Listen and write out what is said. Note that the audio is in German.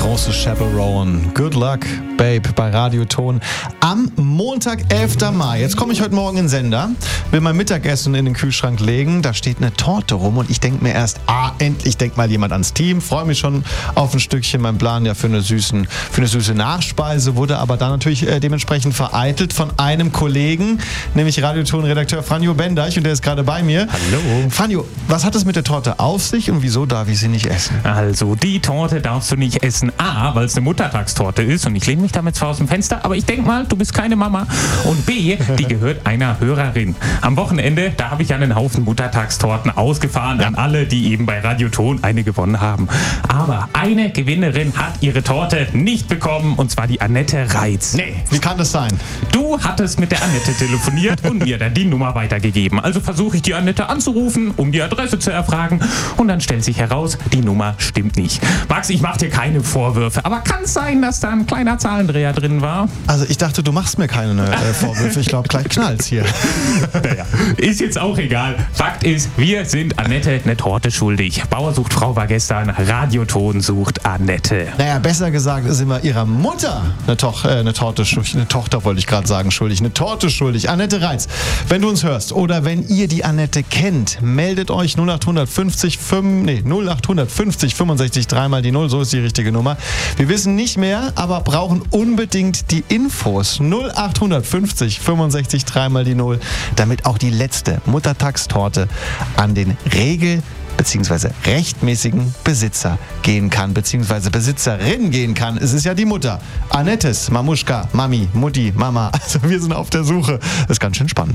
große Chaperone. Good luck, Babe, bei Radioton. Am Montag, 11. Mai. Jetzt komme ich heute Morgen in den Sender, will mein Mittagessen in den Kühlschrank legen. Da steht eine Torte rum und ich denke mir erst, endlich denkt mal jemand ans Team. Freue mich schon auf ein Stückchen. Mein Plan ja für eine süße Nachspeise wurde aber dann natürlich dementsprechend vereitelt von einem Kollegen, nämlich Radioton-Redakteur Franjo Bendeich, und der ist gerade bei mir. Hallo. Franjo, was hat es mit der Torte auf sich und wieso darf ich sie nicht essen? Also, die Torte darfst du nicht essen. A, weil es eine Muttertagstorte ist und ich lehne mich damit zwar aus dem Fenster, aber ich denke mal, du bist keine Mama. Und B, die gehört einer Hörerin. Am Wochenende, da habe ich einen Haufen Muttertagstorten ausgefahren an alle, die eben bei Radioton eine gewonnen haben. Aber eine Gewinnerin hat ihre Torte nicht bekommen, und zwar die Annette Reitz. Nee, wie kann das sein? Du hattest mit der Annette telefoniert und mir dann die Nummer weitergegeben. Also versuche ich die Annette anzurufen, um die Adresse zu erfragen, und dann stellt sich heraus, die Nummer stimmt nicht. Max, ich mache dir keine Vorwürfe, aber kann es sein, dass da ein kleiner Zahlendreher drin war? Also ich dachte, du machst mir keine Vorwürfe. Ich glaube, gleich knallt's hier. Naja, ist jetzt auch egal. Fakt ist, wir sind Annette eine Torte schuldig. Bauer sucht Frau war gestern, Radioton sucht Annette. Naja, besser gesagt sind wir ihrer Mutter eine Torte schuldig. Annette Reitz, wenn du uns hörst oder wenn ihr die Annette kennt, meldet euch 0850 65 3 die 0, so ist die richtige Nummer. Wir wissen nicht mehr, aber brauchen unbedingt die Infos. 0850 65 3 die 0, damit auch die letzte Muttertagstorte an den bzw. rechtmäßigen Besitzer gehen kann, bzw. Besitzerin gehen kann. Es ist ja die Mutter. Annettes, Mamuschka, Mami, Mutti, Mama. Also wir sind auf der Suche. Das ist ganz schön spannend.